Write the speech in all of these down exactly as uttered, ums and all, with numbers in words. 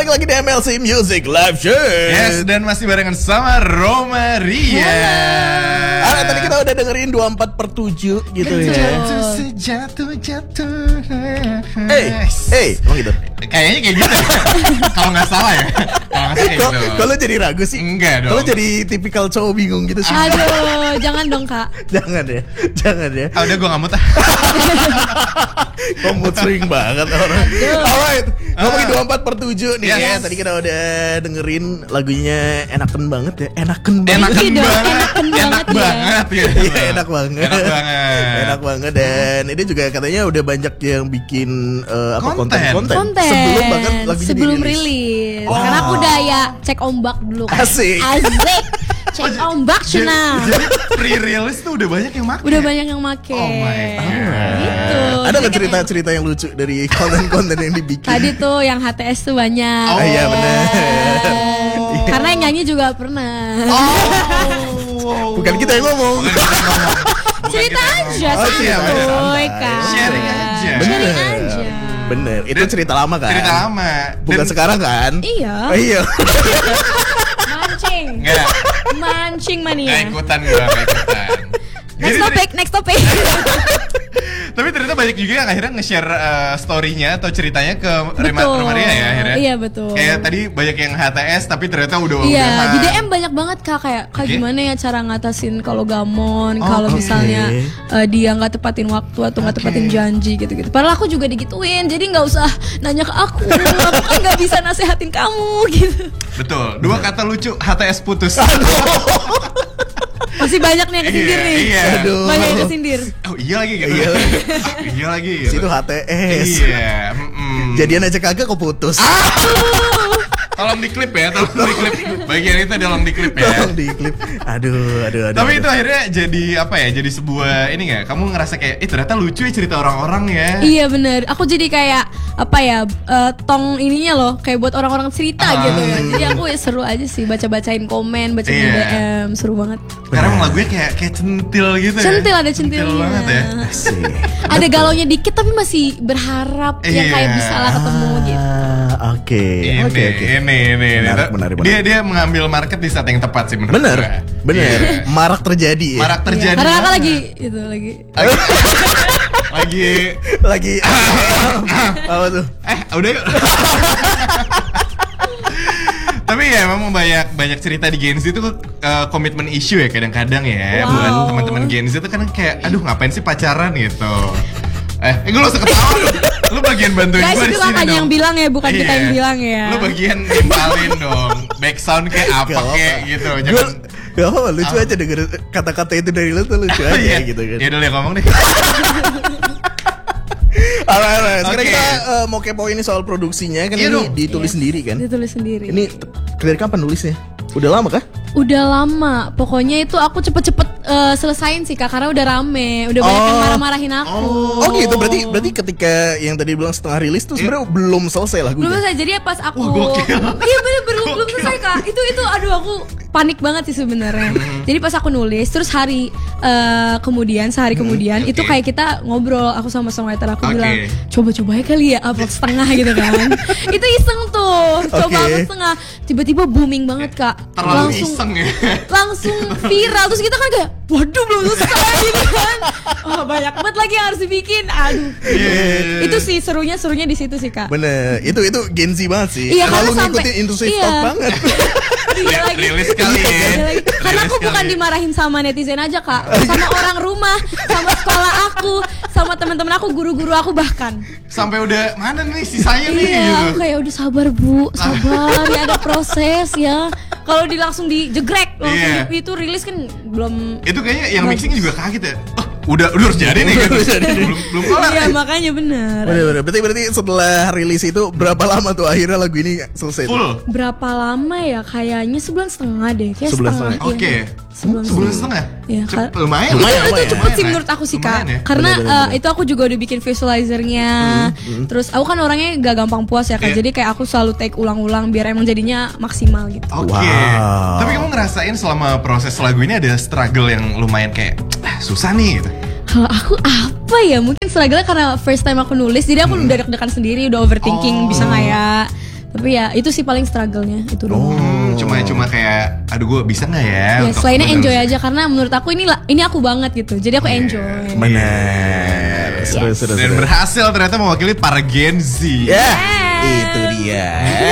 balik lagi di M L C Music Live Show. Yes, dan masih barengan sama Roma Ria. Ah, tadi kita udah dengerin dua puluh empat per tujuh gitu ya. Jatuh-jatuh. Hey, hey, emang gitu? Kayaknya kayak gitu. Kalau nggak salah ya. Kalau nggak salah kayak gitu. Kalau jadi ragu sih. Enggak dong. Kalau jadi tipikal cowok bingung gitu sih. Aduh, jangan dong kak. Jangan ya, jangan ya. Ah, udah gue nggak mau tah. Kamu sering banget orang. Alright, ngomongin dua puluh empat per tujuh nih Yes. ya. Tadi kita udah dengerin lagunya enaken banget ya. Enaken banget. Enakan Iya dong, banget. enakan Enak banget ya. banget ya. Iya, enak banget. Enak banget. Enak banget. Dan ini juga katanya udah banyak yang bikin uh, apa Konten. konten-konten Konten sebelum banget lagunya sebelum dirilis. rilis. Wow. Karena aku udah ya cek ombak dulu. kan. Asik. Asik. Cek ombak Jadi, cina. jadi pre-release tuh udah banyak yang make. Udah banyak yang make. Oh my God. Gitu. Ada Jadi nggak kan cerita-cerita yang lucu dari konten-konten yang dibikin? Tadi tuh yang H T S tuh banyak. Oh, iya benar. Oh. Karena yang nyanyi juga pernah. Oh. Bukan kita yang ngomong. Bukan kita yang ngomong. Bukan Cerita kita yang aja, ngomong. Oh, iya, bener. santuy kak. Sharing aja. Sharing aja. Bener. Itu Dan- cerita lama kan? Cerita lama. Bukan Dan- sekarang kan? Iya. Oh, iya. Mancing. Enggak. Mancing Nggak mania. ikutan gue, nggak ikutan. Next Jadi- topic, next topic. Tapi ternyata banyak juga yang akhirnya nge-share uh, story-nya atau ceritanya ke Rema Betul. Roma Ria ya akhirnya. Iya, betul. Kayak tadi banyak yang H T S tapi ternyata udah Iya, udahan. di D M banyak banget kak kayak kak Oke. gimana ya cara ngatasin kalau gamon, Oh, kalau oke. misalnya uh, dia nggak tepatin waktu atau nggak Oke. tepatin janji gitu-gitu. Padahal aku juga digituin, jadi nggak usah nanya ke aku, aku kan nggak bisa nasehatin kamu gitu. Betul. Dua kata lucu H T S putus. Masih banyak nih yang kesindir Iya, nih. iya. Aduh. Banyak yang kesindir. Oh iya lagi gitu. Iya. Ah, iya lagi gitu. Situ H T S. Iya. mm-mm. Jadian aja kagak kok putus. Tolong diklip ya, tolong diklip. Bagian itu tolong diklip ya. Tolong di klip. Aduh, aduh, aduh. Tapi aduh. itu akhirnya jadi apa ya? Jadi sebuah ini nggak? Kamu ngerasa kayak, eh ternyata lucu ya cerita orang-orang ya. Iya bener, aku jadi kayak apa ya eh, tong ininya loh, kayak buat orang-orang cerita Ah. gitu ya. Jadi aku ya seru aja sih baca-bacain komen, bacain Iya. D M, seru banget. Karena emang lagunya kayak kayak centil gitu ya. Centil, ada centilnya. banget ya. Asik. Ada galaunya dikit tapi masih berharap ya Iya. kayak bisa lah ketemu gitu. Ah, oke. Ini, Oke, oke. ini, ini, ini. Menarik, menarik, Dia menarik. dia mengambil market di saat yang tepat sih menurut Bener, gue. bener. Iya. Marak terjadi ya. Marak terjadi. Iya, karena kakak banget. lagi itu lagi. lagi Lagi apa tuh? eh udah yuk. Tapi ya memang banyak banyak cerita di Gen Z itu uh, komitmen issue ya kadang-kadang ya. Wow. Buat teman-teman Gen Z itu kadang kayak aduh ngapain sih pacaran gitu. Eh, eh gue lo usah ketawa. Lu bagian bantuin Guys gue di itu sini kakaknya dong. yang bilang ya, bukan kita Iya. yang bilang ya. Lu bagian nimpalin dong. Back sound kayak apa Gak kayak apa. gitu. Gue Jangan gak apa, lucu aja denger kata-kata itu dari lu tuh lucu aja Iya. gitu kan. Ya udah ya ngomong deh. Alright, alright. Sekarang Oke. kita uh, mau kepo ini soal produksinya kan Iya ini dong. ditulis Yes. sendiri kan. Ditulis sendiri. Ini t- dari kapan nulisnya? Udah lama kah? Udah lama, pokoknya itu aku cepet-cepet eh, selesain sih kak, karena udah rame, udah banyak yang Oh. marah-marahin aku. Oh gitu, berarti berarti ketika yang tadi bilang setengah rilis tuh sebenarnya belum selesai lagunya. Belum selesai, jadi pas aku Wah, gokil. iya bener belum belum selesai kak. Itu itu aduh aku panik banget sih sebenarnya. Jadi pas aku nulis, terus hari eh, kemudian sehari kemudian oke. itu kayak kita ngobrol, aku sama songwriter aku Oke. bilang coba-coba ya kali ya upload setengah gitu kan. Itu iseng tuh, coba Oke. upload setengah, tiba-tiba booming banget kak. Terlalu langsung iseng ya. langsung viral, terus kita kan kayak waduh belum selesai gitu kan. Oh banyak banget lagi yang harus dibikin, aduh. Iya. Itu sih serunya serunya di situ sih kak. Bener, itu itu Gen Z banget sih. Iya, Terlalu karena sampai- ngikutin industri iya. stock banget. Iya lagi. Rilis kali ya. Iya lagi. Karena Rilis aku bukan kali. dimarahin sama netizen aja kak, sama orang rumah, sama sekolah aku, sama teman-teman aku, guru-guru aku bahkan. Sampai udah mana nih sisanya nih Iya, gitu. aku kayak udah sabar bu, sabar ya ada proses ya. Kalau di langsung dijegrek langsung Iya. di- itu rilis kan belum. Itu kayaknya yang Bagus. mixing juga kaget ya. Oh, udah udah harus jadi nih gitu. Udah jadi nih. belum belum kelar. Iya nih. makanya bener. Bener bener. Berarti berarti setelah rilis itu berapa lama tuh akhirnya lagu ini selesai? tuh? Full. Berapa lama ya? Kayaknya sebulan setengah deh. Kayak Sebulan setengah. setengah. Oke. Iya. Sebulan Sebulan setengah. Iya, Cep- Kak. lumayan. Itu, Lumayan, itu lumayan. cepet sih Nah, menurut aku sih lumayan kak, ya. karena Bener, bener, eh, bener. itu aku juga udah bikin visualizernya. Terus aku kan orangnya gak gampang puas ya kak, Iya. jadi kayak aku selalu take ulang-ulang biar emang jadinya maksimal gitu. Oke. Wow. Tapi kamu ngerasain selama proses lagu ini ada struggle yang lumayan kayak ah, susah nih gitu. Kalau aku apa ya, mungkin struggle karena first time aku nulis, jadi aku udah deg-degan sendiri, udah overthinking Oh. bisa nggak ya. Tapi ya itu sih paling struggle-nya itu doang. Hmm, cuma cuma kayak aduh gue bisa nggak ya? Ya, untuk selainnya menerus- enjoy aja karena menurut aku ini lah, ini aku banget gitu. Jadi aku enjoy. Benar. Seru, seru, Dan seru. berhasil ternyata mewakili para Gen Z. Ya, itu dia.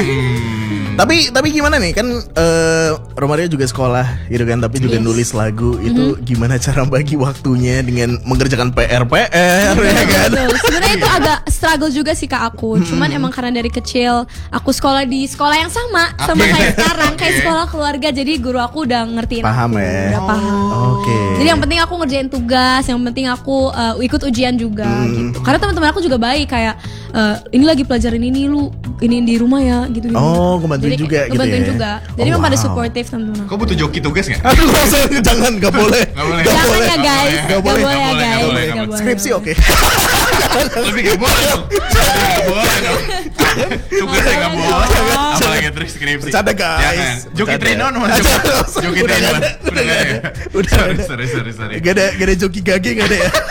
Tapi tapi gimana nih kan eh Romaria juga sekolah gitu kan, tapi juga Yes. nulis lagu itu gimana cara bagi waktunya dengan mengerjakan P R P R ya kan? Betul. Sebenarnya itu agak struggle juga sih kak aku. Cuman emang karena dari kecil aku sekolah di sekolah yang sama sama Oke. kayak sekarang, kayak Oke. sekolah keluarga. Jadi guru aku udah ngertiin Paham aku, ya? udah paham. Oke. Jadi yang penting aku ngerjain tugas, yang penting aku uh, ikut ujian juga gitu. Karena teman-teman aku juga baik kayak uh, ini lagi pelajarin ini lu ini di rumah ya gitu. Oh, ngebantuin Jadi kayak juga gitu ngebantuin ya? juga. Jadi Oh, memang pada wow. suportif teman-teman aku. Kau butuh joki tugas nggak? Aduh, saya- jangan, nggak boleh. Nggak boleh. Nggak Jangan boleh. ya guys, Nggak nggak boleh, boleh ya nggak boleh, guys. nggak boleh, Nggak nggak boleh. Skripsi oke. Tapi nggak boleh dong. Nggak boleh dong. Tugasnya nggak boleh. Apalagi terus skripsi. Bercanda, guys. Jangan. Joki Bercanda. Trinon mana Aduh, Joki? Joki udah Trinon. nggak ada. Udah nggak ada ya? Udah Sorry, nggak ada. sorry, sorry, sorry. Gak ada gak ada joki gage gak ada ya.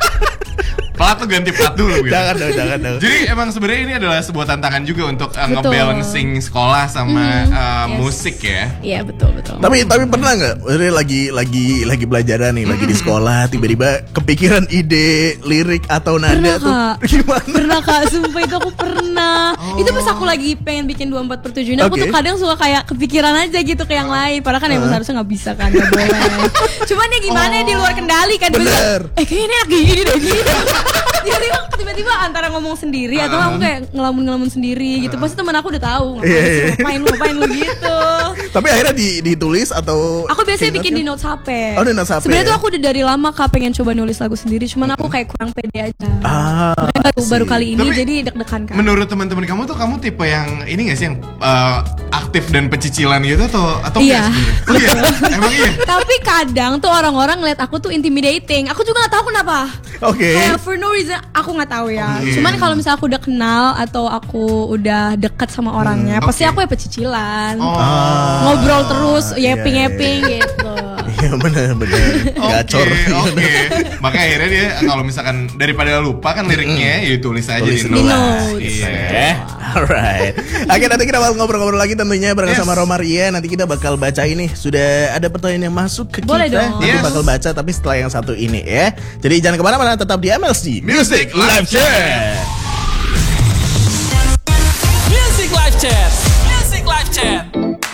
Plat tuh ganti plat dulu gitu. Jangan dong, jangan dong. Jadi emang sebenarnya ini adalah sebuah tantangan juga untuk uh, Betul. ngebalancing sekolah sama Hmm, uh, yes. musik ya. Iya betul betul. Tapi tapi pernah nggak? Maksudnya lagi lagi lagi pelajaran nih, lagi di sekolah, tiba-tiba kepikiran ide lirik atau nada Pernah, tuh Kak. gimana? Pernah kak, sumpah itu aku pernah. Itu pas aku lagi pengen bikin dua puluh empat per tujuh ini, aku Oke. tuh kadang suka kayak kepikiran aja gitu ke yang lain. Padahal kan emang seharusnya gak bisa kan, gak boleh. Cuman ya gimana ya di luar kendali kan. Tiba-tiba, Bener. Eh kayaknya ini enak gini deh gini. Tiba-tiba, tiba-tiba antara ngomong sendiri atau aku kayak ngelamun-ngelamun sendiri gitu. Pasti teman aku udah tahu ngapain, Iya, sih, iya. ngapain lu, ngapain lu gitu. Tapi akhirnya di, ditulis atau Aku biasanya bikin di notes notes H P. Oh, di notes H P Sebenarnya ya? tuh aku udah dari lama kak pengen coba nulis lagu sendiri. Cuman aku kayak kurang pede aja. Ah, Makanya baru, baru kali ini Tapi, jadi deg-degan kan. Menurut teman-teman kamu tuh kamu tipe yang ini gak sih yang uh, aktif dan pecicilan gitu atau atau Iya. enggak sebenarnya? Oh, iya. Emang iya. Tapi kadang tuh orang-orang ngeliat aku tuh intimidating. Aku juga nggak tahu kenapa. Oke. Kayak for no reason aku nggak tau ya. Oke. Cuman kalau misalnya aku udah kenal atau aku udah dekat sama orangnya, Hmm, pasti oke. aku ya pecicilan. Oh. Ngobrol terus, iya, yapping-yapping gitu. Iya benar benar. Oke, Gacor. oke. Makanya akhirnya dia kalau misalkan daripada lupa kan liriknya, ya tulis aja Tulis di di notes. notes. Iya. Eh, alright. Oke, nanti kita bakal ngobrol-ngobrol lagi tentunya bareng Yes. sama Romaria. Nanti kita bakal baca ini. Sudah ada pertanyaan yang masuk ke Boleh kita. dong. Nanti Yes. bakal baca tapi setelah yang satu ini ya. Jadi jangan kemana-mana, tetap di M L C Music Live Chat.